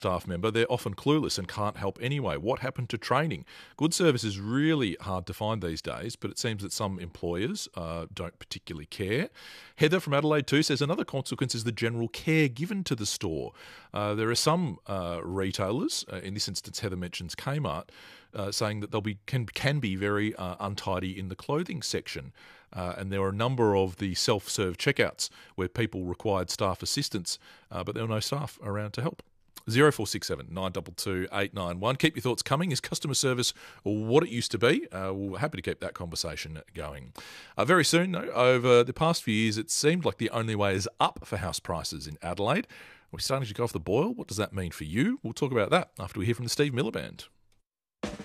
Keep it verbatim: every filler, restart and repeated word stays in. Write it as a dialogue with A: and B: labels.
A: staff member, they're often clueless and can't help anyway. What happened to training? Good service is really hard to find these days, but it seems that some employers uh, don't particularly care. Heather from Adelaide too says another consequence is the general care given to the store. Uh, there are some uh, retailers, uh, in this instance Heather mentions Kmart, uh, saying that they'll be can, can be very uh, untidy in the clothing section. Uh, and there were a number of the self-serve checkouts where people required staff assistance, uh, but there were no staff around to help. zero four six seven nine two two eight nine one. Keep your thoughts coming. Is customer service what it used to be? Uh, we're happy to keep that conversation going. Uh, very soon, though, over the past few years, it seemed like the only way is up for house prices in Adelaide. We're starting to go off the boil. What does that mean for you? We'll talk about that after we hear from the Steve Miller Band.